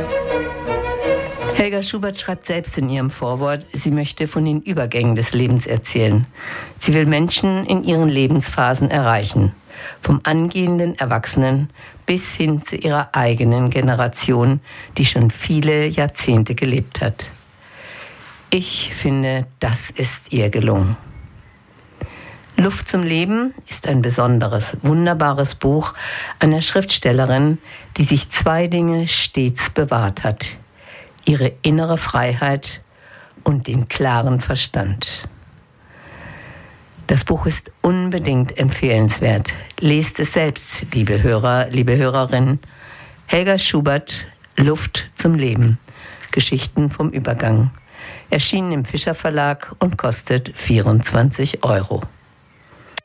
Helga Schubert schreibt selbst in ihrem Vorwort, sie möchte von den Übergängen des Lebens erzählen. Sie will Menschen in ihren Lebensphasen erreichen. Vom angehenden Erwachsenen bis hin zu ihrer eigenen Generation, die schon viele Jahrzehnte gelebt hat. Ich finde, das ist ihr gelungen. Luft zum Leben ist ein besonderes, wunderbares Buch einer Schriftstellerin, die sich zwei Dinge stets bewahrt hat: ihre innere Freiheit und den klaren Verstand. Das Buch ist unbedingt empfehlenswert. Lest es selbst, liebe Hörer, liebe Hörerinnen. Helga Schubert, Luft zum Leben. Geschichten vom Übergang. Erschienen im Fischer Verlag und kostet 24 €.